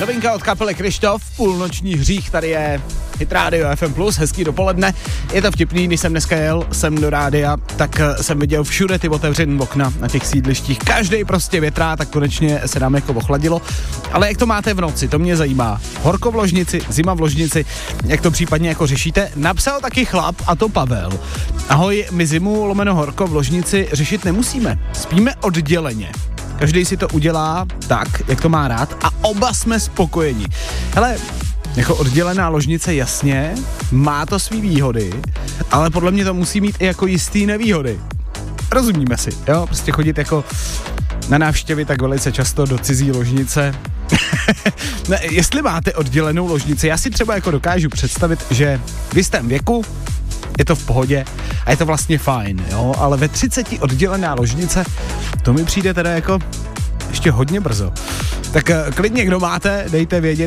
Novinka od kapely Krištof, Půlnoční hřích, tady je Hit Radio FM+, hezký dopoledne. Je to vtipný, když jsem dneska jel sem do rádia, tak jsem viděl všude ty otevřený okna na těch sídlištích. Každej prostě větrá, tak konečně se nám jako ochladilo. Ale jak to máte v noci, to mě zajímá. Horko v ložnici, zima v ložnici, jak to případně jako řešíte? Napsal taky chlap, a to Pavel. Ahoj, my zimu / horko v ložnici řešit nemusíme. Spíme odděleně. Každý si to udělá tak, jak to má rád a oba jsme spokojeni. Hele, jako oddělená ložnice jasně, má to svý výhody, ale podle mě to musí mít i jako jistý nevýhody. Rozumíme si, jo? Prostě chodit jako na návštěvy tak velice často do cizí ložnice. Ne, jestli máte oddělenou ložnici, já si třeba jako dokážu představit, že v jistém věku je to v pohodě a je to vlastně fajn, jo? Ale ve 30 oddělená ložnice, to mi přijde teda jako ještě hodně brzo. Tak klidně, kdo máte, dejte vědět.